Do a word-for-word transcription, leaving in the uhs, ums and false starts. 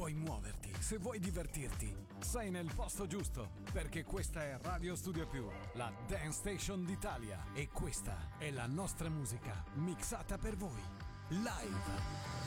vuoi muoverti, se vuoi divertirti, sei nel posto giusto, perché questa è Radio Studio Più, la Dance Station d'Italia, e questa è la nostra musica mixata per voi, live.